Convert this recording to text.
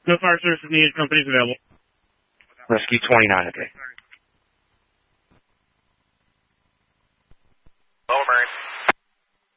No fire service is needed. Company's available. Rescue 29, okay. Lower Marine.